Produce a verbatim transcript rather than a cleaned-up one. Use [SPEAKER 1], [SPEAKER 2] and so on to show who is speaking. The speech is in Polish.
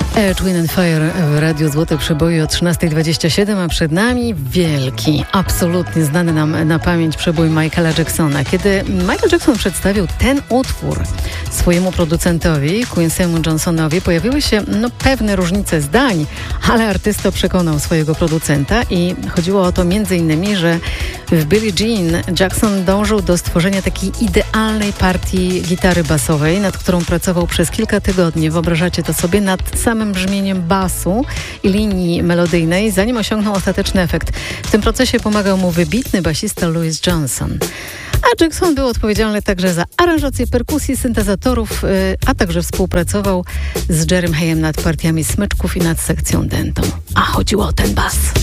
[SPEAKER 1] Earth, Wind and Fire w Radiu Złote Przeboje o trzynasta dwadzieścia siedem, a przed nami wielki, absolutnie znany nam na pamięć przebój Michaela Jacksona. Kiedy Michael Jackson przedstawił ten utwór swojemu producentowi, Quincy'emu Johnsonowi, pojawiły się no, pewne różnice zdań, ale artysta przekonał swojego producenta i chodziło o to między innymi, że w Billie Jean Jackson dążył do stworzenia takiej idealnej partii gitary basowej, nad którą pracował przez kilka tygodni. Wyobrażacie to sobie, nad samym brzmieniem basu i linii melodyjnej, zanim osiągnął ostateczny efekt. W tym procesie pomagał mu wybitny basista Louis Johnson. A Jackson był odpowiedzialny także za aranżację perkusji, syntezatorów, a także współpracował z Jerrym Hayem nad partiami smyczków i nad sekcją dętą. A chodziło o ten bas.